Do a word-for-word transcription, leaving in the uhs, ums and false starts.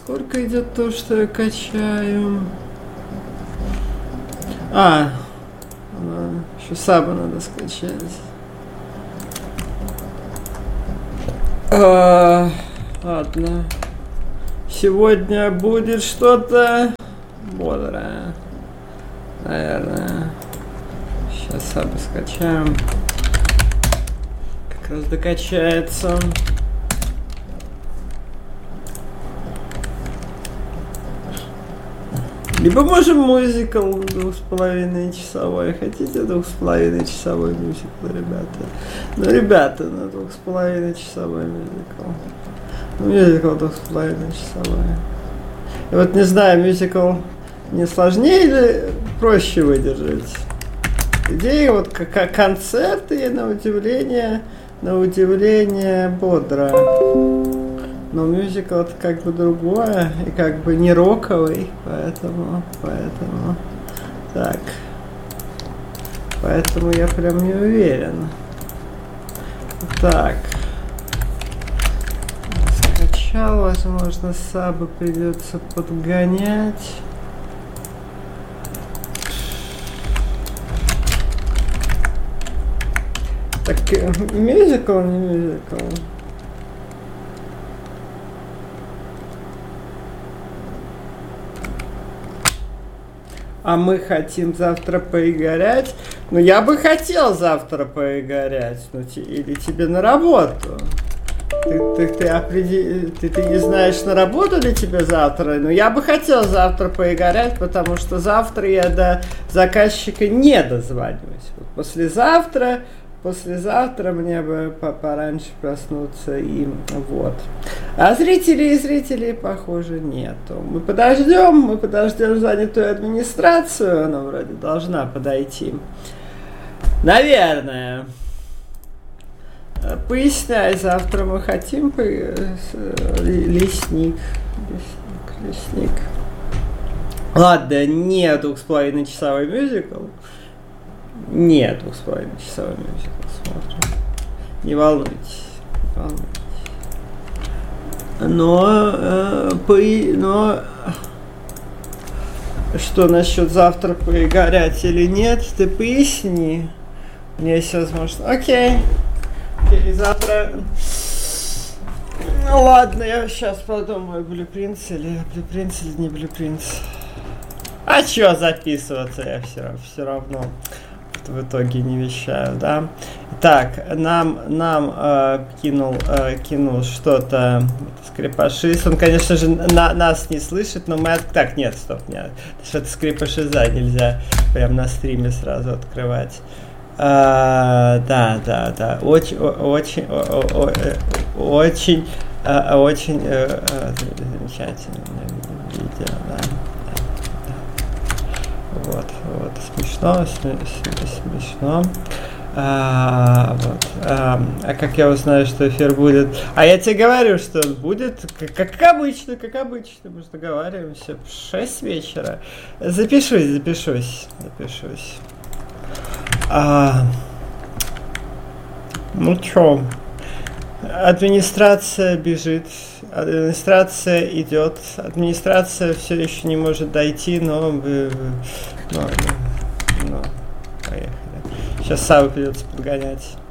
Сколько идет то, что я качаю? А, еще сабу надо скачать. А, ладно. Сегодня будет что-то бодрое. Наверное. Сейчас сабу скачаем. Как раз докачается. Либо можем мюзикл двух с половиной часовой. Хотите двух с половиной часовой мюзикл, ребята? Ну, ребята, на двух с половиной часовой мюзикл. Ну, мюзикл двух с половиной часовой. И вот не знаю, мюзикл не сложнее или проще выдержать? Идея вот как концерты, на удивление, на удивление бодро. Но мюзикл это как бы другое, и как бы не роковый, поэтому, поэтому, так, поэтому я прям не уверен. Так, скачал, возможно, сабы придется подгонять. Так, мюзикл, не мюзикл. А мы хотим завтра поигорять. Ну, я бы хотел завтра поигорять. Ну, те, или тебе на работу. Ты, ты, ты, определ... ты, ты не знаешь, на работу ли тебе завтра. Но я бы хотел завтра поигорять, потому что завтра я до заказчика не дозвонюсь. Вот послезавтра... Послезавтра мне бы пораньше проснуться, и вот. А зрителей и зрителей, похоже, нету. Мы подождем, мы подождем занятую администрацию, она вроде должна подойти. Наверное. Поясняй, завтра мы хотим по... лесник. Лесник, лесник. Ладно, не двух с половиной часовой мюзикл. Нет, двух с половиной часовой мюзикл смотрим. Не волнуйтесь, не волнуйтесь. Но, э, по, но что насчет завтра поигорять или нет, ты поясни. Мне есть возможность. Окей. Окей, завтра. Ну ладно, я сейчас подумаю, блюпринт или блюпринт или не блюпринт. А чё записываться, я все, все равно в итоге не вещаю, да. Так, нам, нам э, кинул, э, кинул что-то скрипашист. Он, конечно же, на, нас не слышит, но мы... От... Так, нет, стоп, нет. Что-то скрипашиза нельзя прям на стриме сразу открывать. А, да, да, да. Очень, очень, очень, очень замечательное видео, да. Вот, вот, смешно, смешно. А, вот. А, а как я узнаю, что эфир будет? А я тебе говорю, что он будет, как, как обычно, как обычно. Мы же договариваемся в шесть вечера. Запишусь, запишусь, запишусь. А, ну чё? Администрация бежит, администрация идет, администрация все еще не может дойти, но, но, но поехали. Сейчас сабы придется подгонять.